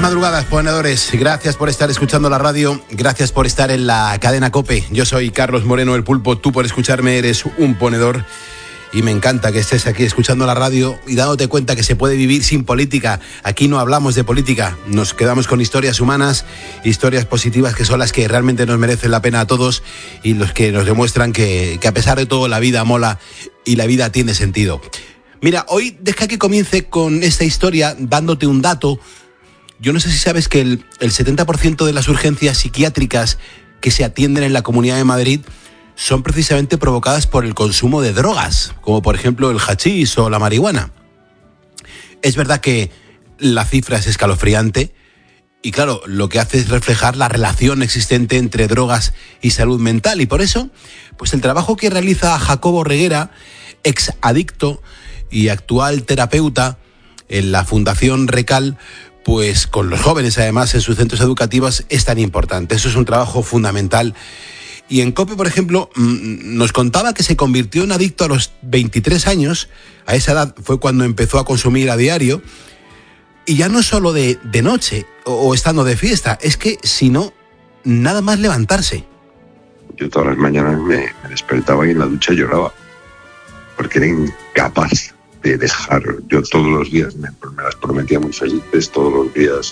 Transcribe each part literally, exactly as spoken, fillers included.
madrugadas, ponedores. Gracias por estar escuchando la radio. Gracias por estar en la cadena COPE. Yo soy Carlos Moreno, el Pulpo. Tú por escucharme eres un ponedor. Y me encanta que estés aquí escuchando la radio y dándote cuenta que se puede vivir sin política. Aquí no hablamos de política. Nos quedamos con historias humanas, historias positivas que son las que realmente nos merecen la pena a todos y los que nos demuestran que, que a pesar de todo la vida mola y la vida tiene sentido. Mira, hoy deja que comience con esta historia dándote un dato. Yo no sé si sabes que el, el setenta por ciento de las urgencias psiquiátricas que se atienden en la Comunidad de Madrid son precisamente provocadas por el consumo de drogas, como por ejemplo el hachís o la marihuana. Es verdad que la cifra es escalofriante y claro, lo que hace es reflejar la relación existente entre drogas y salud mental, y por eso, pues el trabajo que realiza Jacobo Reguera, ex adicto y actual terapeuta en la Fundación Recal, pues con los jóvenes además en sus centros educativos, es tan importante. Eso es un trabajo fundamental. Y en COPE, por ejemplo, nos contaba que se convirtió en adicto a los veintitrés años. A esa edad fue cuando empezó a consumir a diario. Y ya no solo de, de noche o, o estando de fiesta, es que si no, nada más levantarse. Yo todas las mañanas me, me despertaba y en la ducha lloraba, porque era incapaz de dejar. Yo todos los días me, me las prometía muy felices, todos los días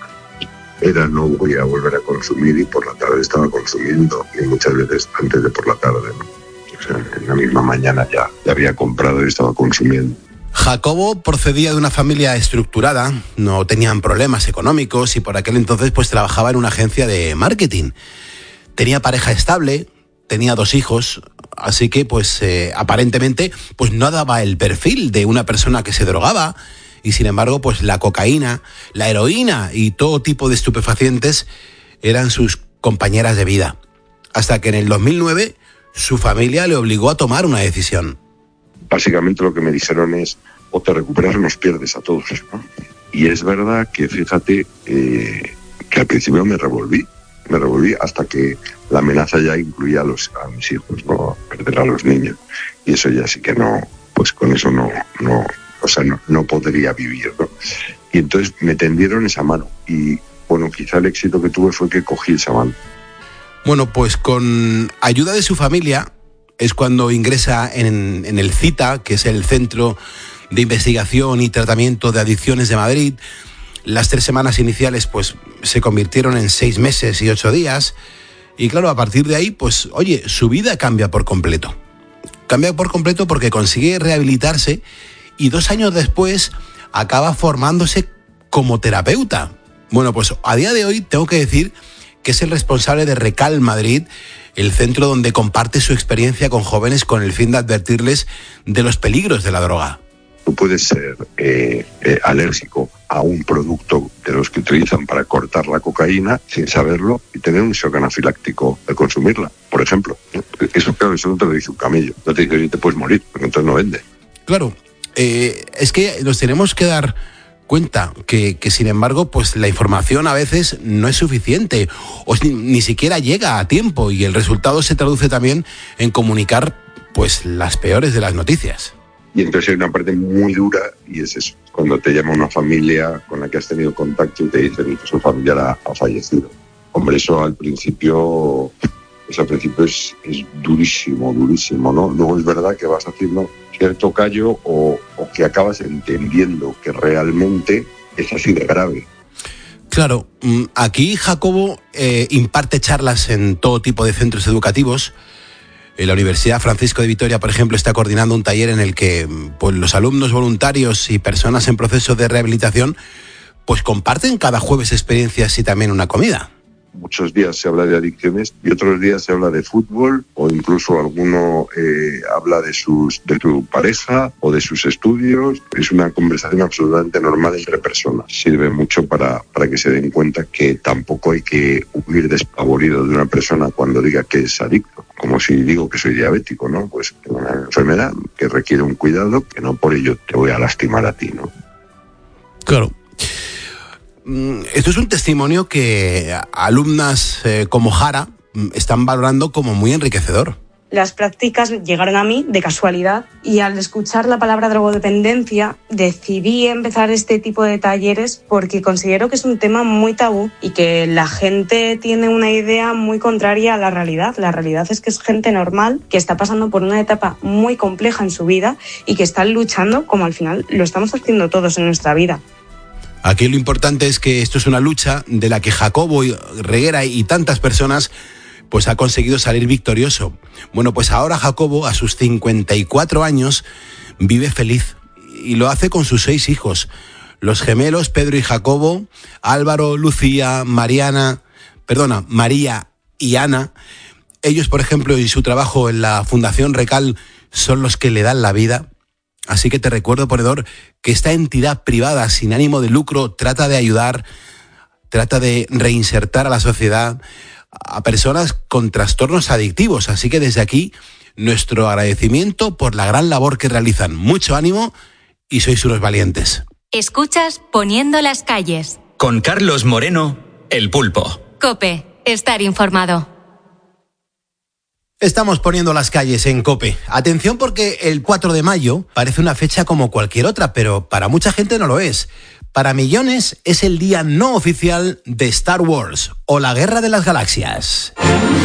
era no voy a volver a consumir, y por la tarde estaba consumiendo, y muchas veces antes de por la tarde, ¿no? O sea, en la misma mañana ya, ya había comprado y estaba consumiendo. Jacobo procedía de una familia estructurada, no tenían problemas económicos y por aquel entonces pues trabajaba en una agencia de marketing. Tenía pareja estable, tenía dos hijos, así que pues eh, aparentemente pues no daba el perfil de una persona que se drogaba. Y sin embargo, pues la cocaína, la heroína y todo tipo de estupefacientes eran sus compañeras de vida. Hasta que en el dos mil nueve su familia le obligó a tomar una decisión. Básicamente lo que me dijeron es, o te recuperas o nos pierdes a todos, ¿no? Y es verdad que, fíjate, eh, que al principio me revolví, me revolví hasta que la amenaza ya incluía a, los, a mis hijos, ¿no? Perder a los niños. Y eso ya sí que no, pues con eso no... no O sea, no, no podría vivir, ¿no? Y entonces me tendieron esa mano. Y, bueno, quizá el éxito que tuve fue que cogí esa mano. Bueno, pues con ayuda de su familia es cuando ingresa en, en el CITA, que es el Centro de Investigación y Tratamiento de Adicciones de Madrid. Las tres semanas iniciales, pues, se convirtieron en seis meses y ocho días. Y claro, a partir de ahí, pues, oye, su vida cambia por completo. Cambia por completo porque consigue rehabilitarse y dos años después acaba formándose como terapeuta. Bueno, pues a día de hoy tengo que decir que es el responsable de Recal Madrid, el centro donde comparte su experiencia con jóvenes con el fin de advertirles de los peligros de la droga. Tú puedes ser eh, eh, alérgico a un producto de los que utilizan para cortar la cocaína sin saberlo y tener un shock anafiláctico al consumirla, por ejemplo. Eso, claro, eso no te lo dice un camello. No te dice que te puedes morir, porque entonces no vende. Claro. Eh, es que nos tenemos que dar cuenta que, que sin embargo pues la información a veces no es suficiente o ni, ni siquiera llega a tiempo, y el resultado se traduce también en comunicar pues las peores de las noticias. Y entonces hay una parte muy dura, y es eso, cuando te llama una familia con la que has tenido contacto y te dicen que su familiar ha, ha fallecido. Hombre, eso al principio, eso al principio es, es durísimo, durísimo, ¿no? Luego es verdad que vas haciendo cierto callo o, o que acabas entendiendo que realmente es así de grave. Claro, aquí Jacobo eh, imparte charlas en todo tipo de centros educativos. En la Universidad Francisco de Vitoria, por ejemplo, está coordinando un taller en el que pues, los alumnos voluntarios y personas en proceso de rehabilitación pues comparten cada jueves experiencias y también una comida. Muchos días se habla de adicciones y otros días se habla de fútbol, o incluso alguno eh, habla de sus de su pareja o de sus estudios. Es una conversación absolutamente normal entre personas. Sirve mucho para, para que se den cuenta que tampoco hay que huir despavorido de una persona cuando diga que es adicto. Como si digo que soy diabético, ¿no? Pues es una enfermedad que requiere un cuidado, que no por ello te voy a lastimar a ti, ¿no? Claro. Esto es un testimonio que alumnas eh, como Jara están valorando como muy enriquecedor. Las prácticas llegaron a mí de casualidad y al escuchar la palabra drogodependencia decidí empezar este tipo de talleres porque considero que es un tema muy tabú y que la gente tiene una idea muy contraria a la realidad. La realidad es que es gente normal que está pasando por una etapa muy compleja en su vida y que están luchando como al final lo estamos haciendo todos en nuestra vida. Aquí lo importante es que esto es una lucha de la que Jacobo Reguera y tantas personas pues ha conseguido salir victorioso. Bueno, pues ahora Jacobo, a sus cincuenta y cuatro años, vive feliz y lo hace con sus seis hijos. Los gemelos Pedro y Jacobo, Álvaro, Lucía, Mariana, perdona, María y Ana. Ellos, por ejemplo, y su trabajo en la Fundación Recal son los que le dan la vida. Así que te recuerdo, ponedor, que esta entidad privada sin ánimo de lucro trata de ayudar, trata de reinsertar a la sociedad a personas con trastornos adictivos. Así que desde aquí, nuestro agradecimiento por la gran labor que realizan. Mucho ánimo y sois unos valientes. Escuchas Poniendo las calles. Con Carlos Moreno, El Pulpo. COPE, estar informado. Estamos poniendo las calles en COPE. Atención porque el cuatro de mayo parece una fecha como cualquier otra, pero para mucha gente no lo es. Para millones es el día no oficial de Star Wars o la Guerra de las Galaxias.